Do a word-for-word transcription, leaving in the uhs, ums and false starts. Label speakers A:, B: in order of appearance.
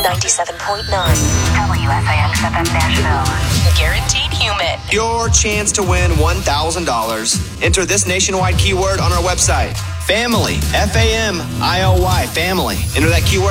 A: ninety-seven point nine.
B: W S I X F M Nashville.
A: Guaranteed human.
C: Your chance to win one thousand dollars. Enter this nationwide keyword on our website. Family. F A M I L Y. Family. Enter that keyword